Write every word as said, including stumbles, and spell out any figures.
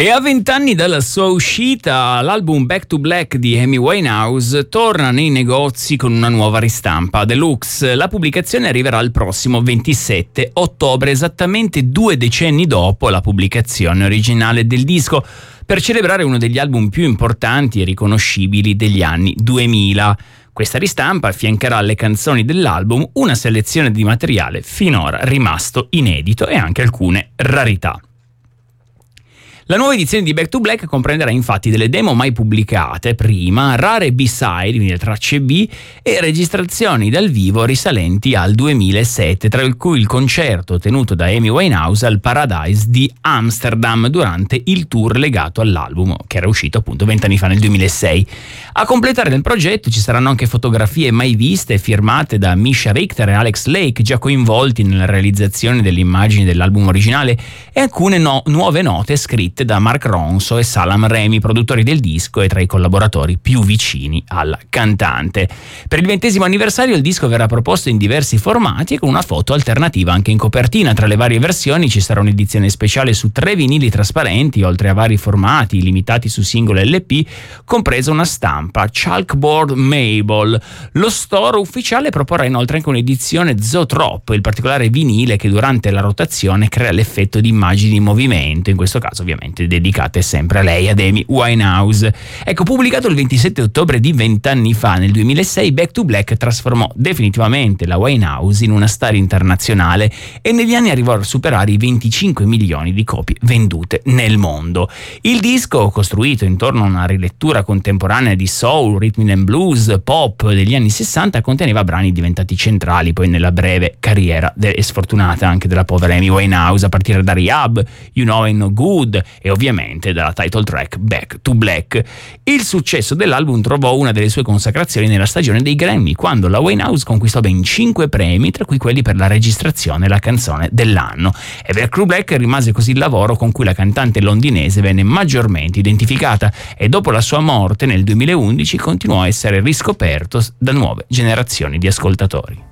E a vent'anni dalla sua uscita, l'album Back to Black di Amy Winehouse torna nei negozi con una nuova ristampa deluxe. La pubblicazione arriverà il prossimo ventisette ottobre, esattamente due decenni dopo la pubblicazione originale del disco, per celebrare uno degli album più importanti e riconoscibili degli anni duemila. Questa ristampa affiancherà alle canzoni dell'album una selezione di materiale finora rimasto inedito e anche alcune rarità. La nuova edizione di Back to Black comprenderà infatti delle demo mai pubblicate prima, rare B-side, quindi le tracce B, e registrazioni dal vivo risalenti al duemilasette, tra cui il concerto tenuto da Amy Winehouse al Paradise di Amsterdam durante il tour legato all'album, che era uscito appunto vent'anni fa nel duemilasei. A completare del progetto ci saranno anche fotografie mai viste firmate da Misha Richter e Alex Lake, già coinvolti nella realizzazione delle immagini dell'album originale, e alcune no- nuove note scritte da Mark Ronson e Salam Remy, produttori del disco e tra i collaboratori più vicini alla cantante. Per il ventesimo anniversario il disco verrà proposto in diversi formati e con una foto alternativa anche in copertina. Tra le varie versioni ci sarà un'edizione speciale su tre vinili trasparenti, oltre a vari formati limitati su singolo L P, compresa una stampa Chalkboard Mabel. Lo store ufficiale proporrà inoltre anche un'edizione Zoetrope, il particolare vinile che durante la rotazione crea l'effetto di immagini in movimento, in questo caso ovviamente dedicate sempre a lei, ad Amy Winehouse. Ecco, pubblicato il ventisette ottobre di vent'anni fa, nel duemilasei, Back to Black trasformò definitivamente la Winehouse in una star internazionale e negli anni arrivò a superare i venticinque milioni di copie vendute nel mondo. Il disco, costruito intorno a una rilettura contemporanea di soul, rhythm and blues, pop degli anni sessanta, conteneva brani diventati centrali poi nella breve carriera de- e sfortunata anche della povera Amy Winehouse, a partire da Rehab, You Know I Know Good e ovviamente dalla title track Back to Black. Il successo dell'album trovò una delle sue consacrazioni nella stagione dei Grammy, quando la Winehouse conquistò ben cinque premi, tra cui quelli per la registrazione e la canzone dell'anno. E Back to Black rimase così il lavoro con cui la cantante londinese venne maggiormente identificata, e dopo la sua morte nel duemilaundici continuò a essere riscoperto da nuove generazioni di ascoltatori.